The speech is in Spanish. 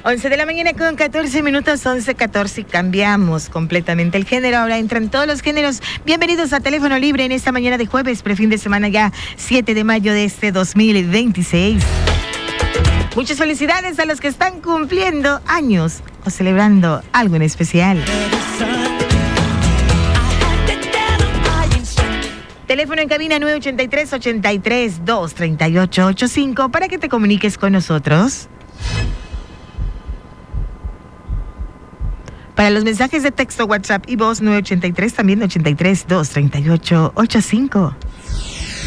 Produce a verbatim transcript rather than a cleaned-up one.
once de la mañana con catorce minutos, once catorce, y cambiamos completamente el género. Ahora entran todos los géneros. Bienvenidos a Teléfono Libre en esta mañana de jueves, prefin de semana ya, siete de mayo de este dos mil veintiséis. Muchas felicidades a los que están cumpliendo años o celebrando algo en especial. Teléfono en cabina nueve ochenta y tres, ochenta y tres, dos treinta y ocho ochenta y cinco para que te comuniques con nosotros. Para los mensajes de texto, WhatsApp y voz, nueve ochenta y tres, también ochenta y tres, dos treinta y ocho ochenta y cinco.